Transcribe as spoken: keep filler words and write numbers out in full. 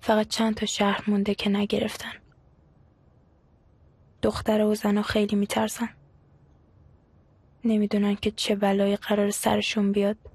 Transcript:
فقط چند تا شهر مونده که نگرفتن. دختره و زنا خیلی میترسن. نمیدونن که چه بلایی قرار سرشون بیاد.